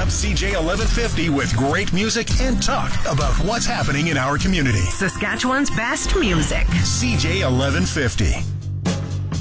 CJ 1150 with great music and talk about what's happening in our community. Saskatchewan's best music. CJ 1150.